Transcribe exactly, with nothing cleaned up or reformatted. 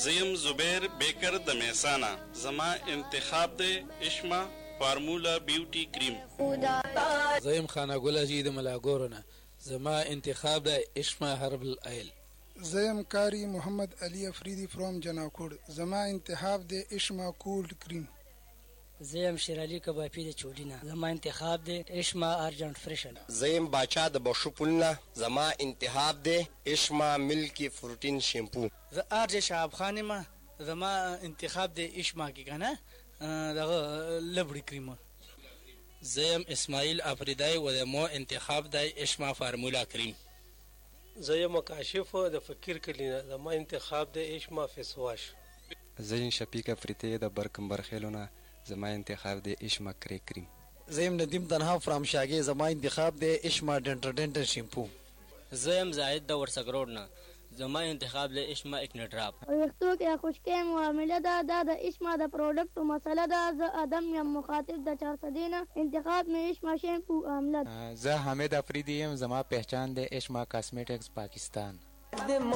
زیم زبیر بیکر د میسانا زما انتخاب د اشما فارمولا بیوټي کریم. زیم خانګل اجي د ملاګورونه زما انتخاب د اشما هربل ایل. زیم کاری محمد علی افریدی فرام جناکوړ زما انتخاب د اشما کولډ کریم. زیم شیرالی کبابی د چولینا زما انتخاب د اشما ارجنٹ فریشن. زیم باچا د بشوپولنا زما انتخاب د اشما ملکی فروټین شیمپو. ز ارج شعب خانما زما انتخاب د اشما کی کنه دغه لبړی کریم. زیم اسماعیل افریدی و د مو انتخاب د اشما فارمولا کریم. زیم کاشف د فکر کلینا زما انتخاب د اشما فیس واش. زین شفیق افریدی د برکمبر خیلونه زما انتخاب د اشما کری کریم. زیم ندیم تنها فرام شاگی زما انتخاب د اشما ډنټر شیمپو. زیم زاید د ورسګروډ نه زما انتخاب د اشما اکنډراپ. وختو کې خوشکې معامله ده د اشما د پروډکټ مسله ده ز ادم یم مخاطب د چار سدینه انتخاب می اشما شیمپو عملت. زه حامد افریدی یم زما پہچان د اشما کاسمیټکس پاکستان.